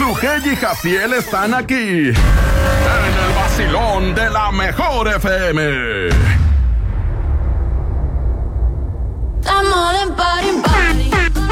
Sujei y Jaciel están aquí en el vacilón de la mejor FM. Estamos en party.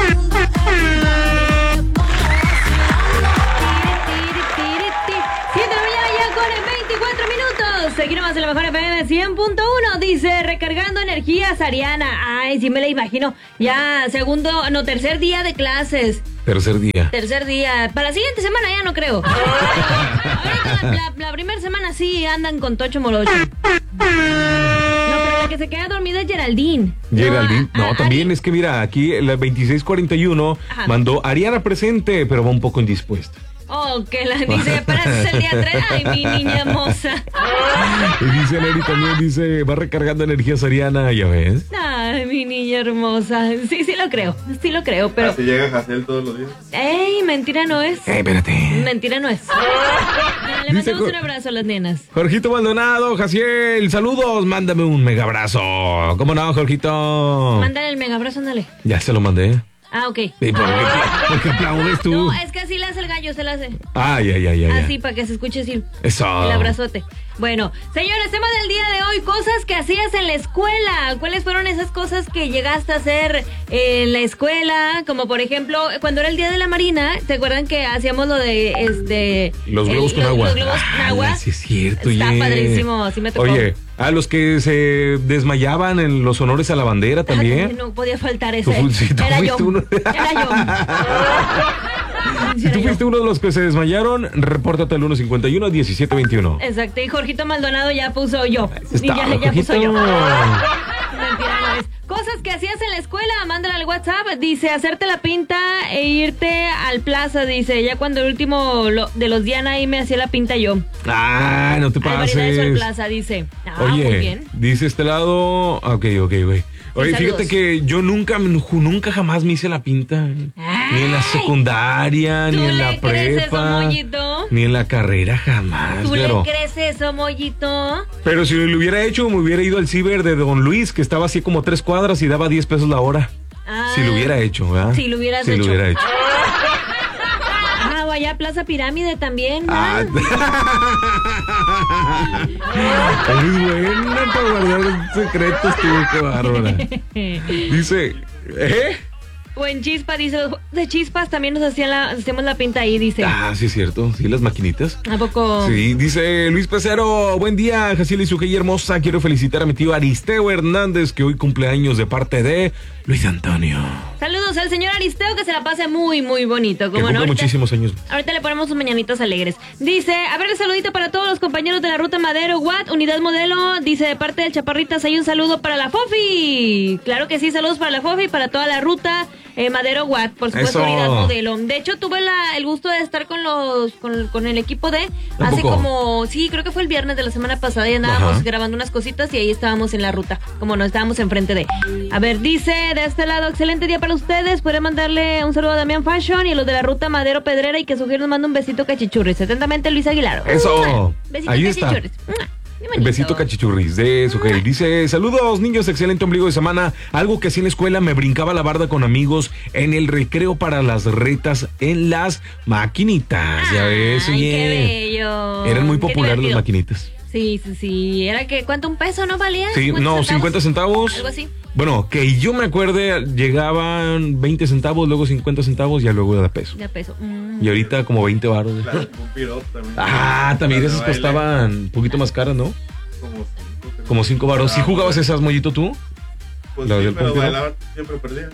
Seguimos en la mejor FM 100.1. Dice, recargando energías, Ariana. Ay, sí me la imagino. Ya, tercer día de clases. Tercer día. Para la siguiente semana ya no creo. Ahorita la primera semana sí andan con Tocho Morocho. No, pero la que se queda dormida es Geraldine. No, también es que mira, aquí la 2641 mandó Ariana presente, pero va un poco indispuesta. Oh, que la dice, apenas el día 3. Ay, mi niña hermosa. Y dice Neri también, dice, va recargando energías Ariana, ya ves. Ay, mi niña hermosa. Sí lo creo, pero... ¿Así llega Jaciel todos los días? Ey, mentira no es. Espérate. Mentira no es. Le mandamos un abrazo a las nenas. Jorgito Maldonado, Jaciel, saludos, mándame un mega abrazo. ¿Cómo no, Jorgito? Mándale el mega abrazo, ándale. Ya se lo mandé. Ah, ok. ¿Y por qué aplaudes tú? No, es que así le hace el gallo, se le hace. Ay. Así, para que se escuche así. Eso. El abrazote. Bueno, señores, tema del día de hoy, cosas que hacías en la escuela. ¿Cuáles fueron esas cosas que llegaste a hacer en la escuela? Como por ejemplo, cuando era el día de la Marina, ¿te acuerdan que hacíamos lo de los globos con agua? Los globos con agua. Sí, es cierto. Está padrísimo, sí me tocó. Oye, a los que se desmayaban en los honores a la bandera también. No podía faltar ese. Era yo. Si tú fuiste uno de los que se desmayaron, repórtate al 151-1721. Exacto, y Jorgito Maldonado ya puso yo. Ya puso yo. Mentira, no es. Cosas que hacías en la escuela, mándala al WhatsApp. Dice, hacerte la pinta e irte al plaza. Dice, ya cuando el último de los Diana ahí me hacía la pinta yo. Ah, no te pases. Al eso al plaza, dice. Oye, muy bien. Dice este lado. Ok, güey. Oye, fíjate que yo nunca jamás me hice la pinta. Ni en la secundaria, ni en la prepa. Ni en la carrera, jamás. ¿Tú le crees eso, Mollito? Pero si lo hubiera hecho, me hubiera ido al ciber de Don Luis, que estaba así como 3 cuadras y daba 10 pesos la hora. Si lo hubiera hecho, ¿verdad? Si lo hubieras hecho. O allá Plaza Pirámide también, ¿verdad? Es buena para guardar secretos, tú, qué bárbara. Dice, O en Chispa, dice, de Chispas también nos hacemos la pinta ahí, dice. Ah, sí es cierto, sí, las maquinitas. ¿A poco? Sí, dice Luis Pecero, buen día, Jaciel y Sujei hermosa, quiero felicitar a mi tío Aristeo Hernández, que hoy cumpleaños de parte de Luis Antonio. Saludos al señor Aristeo, que se la pase muy, muy bonito. Que cumple muchísimos años. Ahorita le ponemos sus mañanitas alegres. Dice, a ver, el saludito para todos los compañeros de la ruta Madero, unidad modelo. Dice, de parte del Chaparritas, hay un saludo para la Fofi. Claro que sí, saludos para la Fofi, para toda la ruta Madero por supuesto. Eso. Unidad modelo. De hecho, tuve el gusto de estar con el equipo de hace como, sí, creo que fue el viernes de la semana pasada y andábamos grabando unas cositas y ahí estábamos en la ruta, como no estábamos enfrente de. A ver, dice, de este lado, excelente día para ustedes. Pueden mandarle un saludo a Damián Fashion y a los de la ruta Madero Pedrera y que Sujei nos manda un besito cachichurris. Atentamente, Luis Aguilar. Eso. Besito ahí cachichurris. Besito cachichurris de Sujei. Dice, saludos niños, excelente ombligo de semana. Algo que hacía en la escuela, me brincaba la barda con amigos en el recreo para las retas en las maquinitas. Ya ves, oye. Qué bello. Eran muy populares las maquinitas. Sí. Era que, ¿cuánto? ¿Un peso no valía? Sí, no, 50 centavos. Algo así. Bueno, que yo me acuerde, llegaban 20 centavos, luego 50 centavos, ya luego de peso. Ya peso. Y ahorita como 20 baros. Claro, un piropo también. También esas costaban un poquito más caras, ¿no? Como 5 baros. ¿Sí jugabas esas, Mollito, tú? Pues sí, pero bailaban, siempre perdía.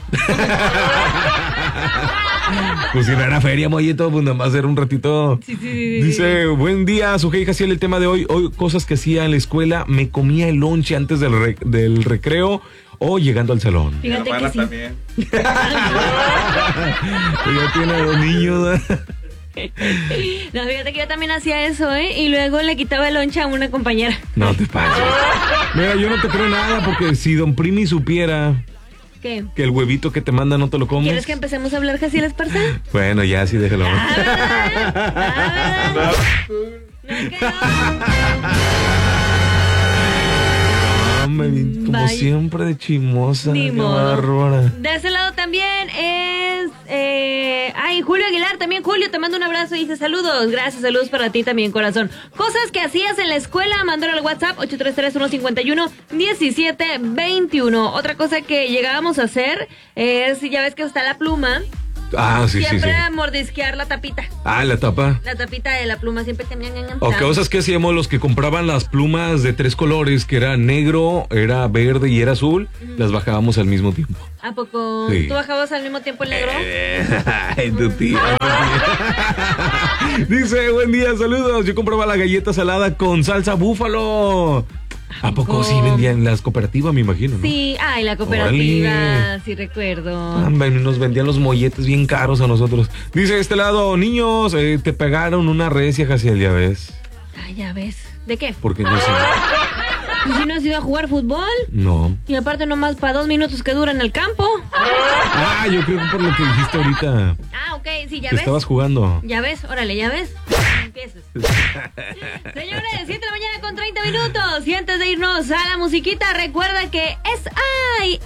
Pues si no era feria, Mollito, pues nada más era un ratito. Sí. Dice, buen día, Sujei Jaciel, el tema de hoy cosas que hacía en la escuela, me comía el lonche antes del recreo o llegando al salón. Fíjate que sí. También. Ya tiene 2 niños. No, fíjate que yo también hacía eso, y luego le quitaba el lonche a una compañera. No te pases. Mira, yo no te creo nada porque si don Primi supiera ¿qué? Que el huevito que te manda no te lo comes. ¿Quieres que empecemos a hablar Jaciel Esparza? Bueno, ya sí, déjalo. No, es que como siempre de chimosa. Ni qué modo. bárbara. De ese lado también es Julio Aguilar, también Julio, te mando un abrazo y dice saludos. Gracias, saludos para ti también, corazón. Cosas que hacías en la escuela, mándalo al WhatsApp 833-151-1721. Otra cosa que llegábamos a hacer es, ya ves que está la pluma. Sí, siempre sí. mordisquear la tapita. La tapa. La tapita de la pluma, siempre que... O cosas que hacíamos los que compraban las plumas de 3 colores, que era negro, era verde y era azul, las bajábamos al mismo tiempo. ¿A poco? Sí. ¿Tú bajabas al mismo tiempo el negro? Ay, tu tía. Dice, buen día, saludos. Yo compraba la galleta salada con salsa búfalo. ¿A poco sí vendían en las cooperativas, me imagino, no? Sí, la cooperativa, Órale. sí recuerdo. Nos vendían los molletes bien caros a nosotros. Dice de este lado, niños, te pegaron una recia, Jaciel, ya ves. Ya ves. ¿De qué? Porque no sé. ¿Y si no has ido a jugar fútbol? No. Y aparte nomás para 2 minutos que dura en el campo. Yo creo que por lo que dijiste ahorita. Ok, sí, ya Que ves. estabas jugando. Ya ves, órale, ya ves. Empieces. Señores, 7 de la mañana con 30 minutos. Y antes de irnos a la musiquita, recuerda que es ay.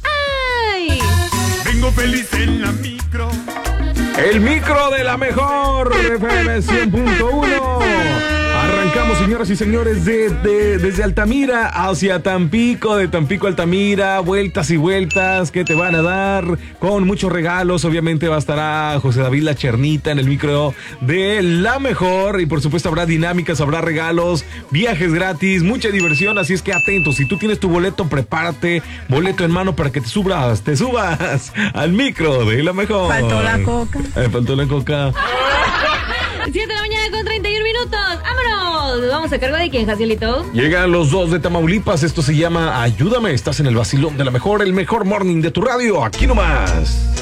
Vengo feliz en la micro. El micro de la mejor FM 100.1. Arrancamos, señoras y señores, desde Altamira hacia Tampico, de Tampico a Altamira, vueltas y vueltas que te van a dar con muchos regalos. Obviamente va a estar José David La Chernita en el micro de la mejor y por supuesto habrá dinámicas, habrá regalos, viajes gratis, mucha diversión, así es que atentos. Si tú tienes tu boleto, prepárate, boleto en mano para que te subas al micro de la mejor. Faltó la coca. Faltó la coca. 7 de la mañana con 31 minutos. ¡Vámonos! Vamos a cargo de quién, Jacielito. Llegan los 2 de Tamaulipas. Esto se llama Ayúdame. Estás en el vacilón de la mejor, el mejor morning de tu radio. Aquí nomás.